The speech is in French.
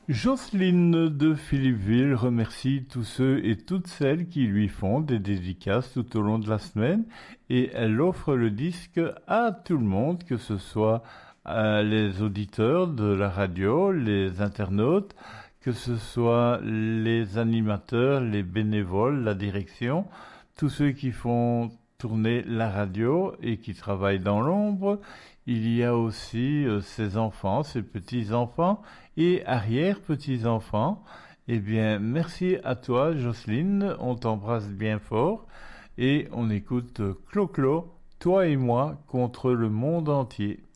Jocelyne de Philippeville remercie tous ceux et toutes celles qui lui font des dédicaces tout au long de la semaine et elle offre le disque à tout le monde, que ce soit les auditeurs de la radio, les internautes, que ce soit les animateurs, les bénévoles, la direction, tous ceux qui font tourner la radio et qui travaillent dans l'ombre. Il y a aussi ses enfants, ses petits-enfants et arrière-petits-enfants. Eh bien, merci à toi, Jocelyne. On t'embrasse bien fort et on écoute Clo-Clo, toi et moi contre le monde entier.